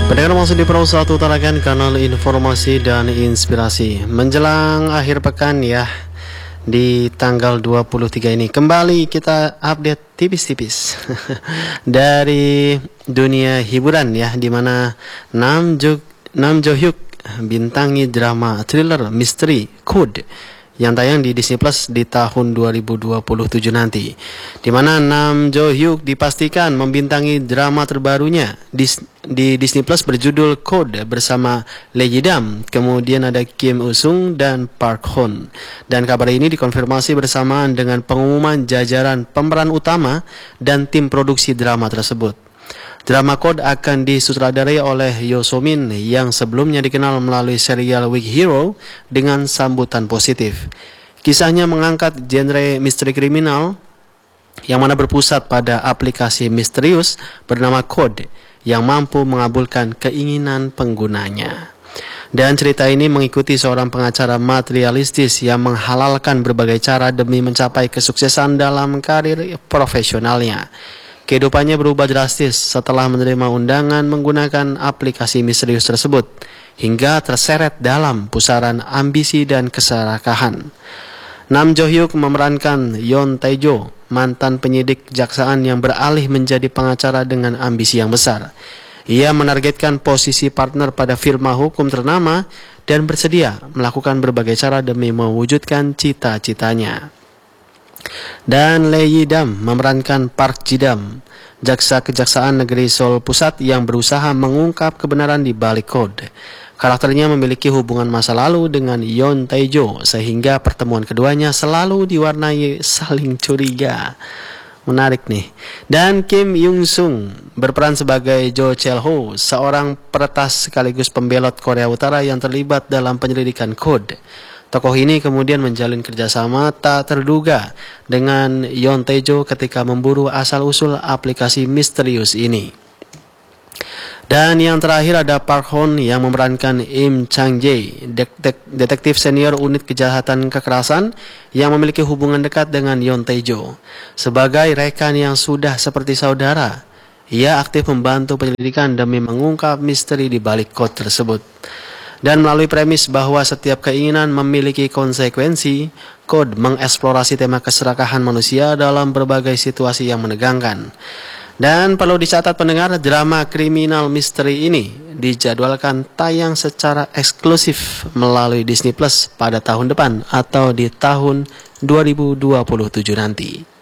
Pendengar masih di Pro 1 Tarakan, kanal informasi dan inspirasi. Menjelang akhir pekan ya, di tanggal 23 ini kembali kita update tipis-tipis dari dunia hiburan ya, dimana Nam Jo Hyuk bintangi drama thriller misteri Code yang tayang di Disney Plus di tahun 2027 nanti, di mana Nam Jo Hyuk dipastikan membintangi drama terbarunya di Disney Plus berjudul Code bersama Lee Ji-dam, kemudian ada Kim Woo-sung dan Park Hoon. Dan kabar ini dikonfirmasi bersamaan dengan pengumuman jajaran pemeran utama dan tim produksi drama tersebut. Drama Code akan disutradarai oleh Yoo So-min yang sebelumnya dikenal melalui serial Weak Hero dengan sambutan positif. Kisahnya mengangkat genre misteri kriminal yang mana berpusat pada aplikasi misterius bernama Code yang mampu mengabulkan keinginan penggunanya. Dan cerita ini mengikuti seorang pengacara materialistis yang menghalalkan berbagai cara demi mencapai kesuksesan dalam karir profesionalnya. Kehidupannya berubah drastis setelah menerima undangan menggunakan aplikasi misterius tersebut, hingga terseret dalam pusaran ambisi dan keserakahan. Nam Jo Hyuk memerankan Yeon Tae-jo, mantan penyidik kejaksaan yang beralih menjadi pengacara dengan ambisi yang besar. Ia menargetkan posisi partner pada firma hukum ternama dan bersedia melakukan berbagai cara demi mewujudkan cita-citanya. Dan Lee Ji-dam memerankan Park Ji-dam, jaksa kejaksaan negeri Seoul Pusat yang berusaha mengungkap kebenaran di balik Code. Karakternya memiliki hubungan masa lalu dengan Yeon Tae-jo sehingga pertemuan keduanya selalu diwarnai saling curiga. Menarik nih. Dan Kim Young-sung berperan sebagai Jo Chel-ho, seorang peretas sekaligus pembelot Korea Utara yang terlibat dalam penyelidikan Code. Tokoh ini kemudian menjalin kerjasama tak terduga dengan Yeon Tae-jo ketika memburu asal-usul aplikasi misterius ini. Dan yang terakhir ada Park Hoon yang memerankan Im Chang-jae, detektif senior unit kejahatan kekerasan yang memiliki hubungan dekat dengan Yeon Tae-jo. Sebagai rekan yang sudah seperti saudara, ia aktif membantu penyelidikan demi mengungkap misteri di balik Code tersebut. Dan melalui premis bahwa setiap keinginan memiliki konsekuensi, Code mengeksplorasi tema keserakahan manusia dalam berbagai situasi yang menegangkan. Dan perlu dicatat pendengar, drama kriminal misteri ini dijadwalkan tayang secara eksklusif melalui Disney Plus pada tahun depan atau di tahun 2027 nanti.